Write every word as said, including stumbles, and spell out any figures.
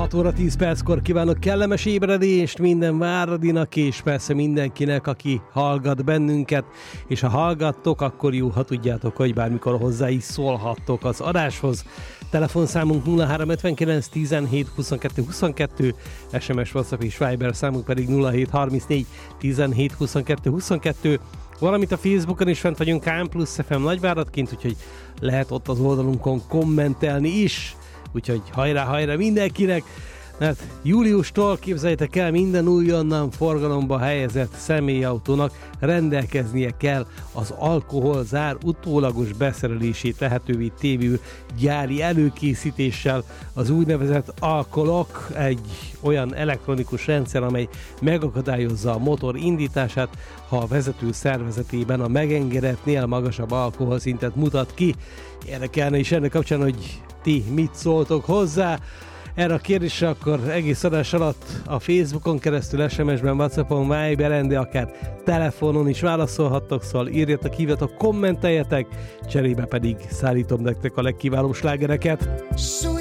hat óra tíz perckor kívánok kellemes ébredést minden váradinak, és persze mindenkinek, aki hallgat bennünket, és ha hallgattok, akkor jó, ha tudjátok, hogy bármikor hozzá is szólhattok az adáshoz. Telefonszámunk nulla három ötvenkilenc tizenhét huszonkettő huszonkettő, es em es, WhatsApp és Viber számunk pedig nulla hét harmincnégy tizenhét huszonkettő huszonkettő, valamint a Facebookon is fent vagyunk K M plusz ef em Nagyváradként, úgyhogy lehet ott az oldalunkon kommentelni is. Úgyhogy hajrá, hajrá mindenkinek, mert júliustól képzeljétek el, minden újonnan forgalomba helyezett személyautónak rendelkeznie kell az alkoholzár utólagos beszerelését lehetővé tévő gyári előkészítéssel, az úgynevezett alkolok, egy olyan elektronikus rendszer, amely megakadályozza a motor indítását, ha a vezető szervezetében a megengedettnél magasabb alkoholszintet mutat ki. Érdekelne is ennek kapcsán, hogy ti mit szóltok hozzá erre a kérdésre, akkor egész adás alatt a Facebookon keresztül, es em es-ben, WhatsAppon, Viberen, de akár telefonon is válaszolhattok, szóval írjatok, hívjatok, kommenteljetek, cserébe pedig szállítom nektek a legkiválóbb slágereket.